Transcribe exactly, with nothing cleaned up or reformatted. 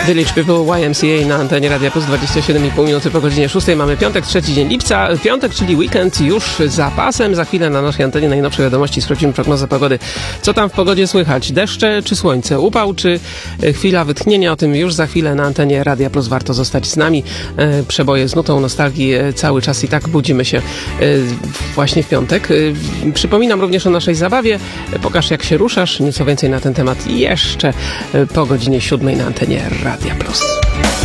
Village People, Y M C A na antenie Radia Plus, dwadzieścia siedem i pół minuty po godzinie szóstej. Mamy piątek, trzeci dzień lipca. Piątek, czyli weekend już za pasem. Za chwilę na naszej antenie najnowsze wiadomości. Sprawdzimy prognozę pogody. Co tam w pogodzie słychać? Deszcze czy słońce? Upał czy chwila wytchnienia? O tym już za chwilę na antenie Radia Plus. Warto zostać z nami. Przeboje z nutą nostalgii cały czas i tak budzimy się właśnie w piątek. Przypominam również o naszej zabawie. Pokaż, jak się ruszasz. Nieco więcej na ten temat jeszcze po godzinie siódmej na antenie Radia Plus.